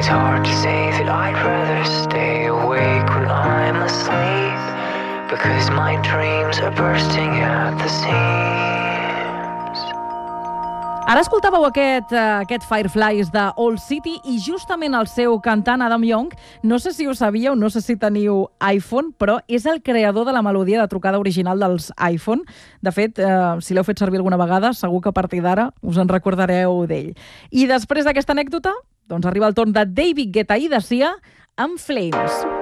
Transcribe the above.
hard to say that I'd rather stay awake when I'm asleep, because my dreams are bursting at the seams. Ara escoltàveu aquest Fireflies de Old City i justament el seu cantant Adam Young, no sé si ho sabíeu, no sé si teniu iPhone, però és el creador de la melodia de trucada original dels iPhone. De fet, si l'heu fet servir alguna vegada, segur que a partir d'ara us en recordareu d'ell. I després d'aquesta anècdota, doncs arriba el torn de David Guetta i de Sia amb Flames.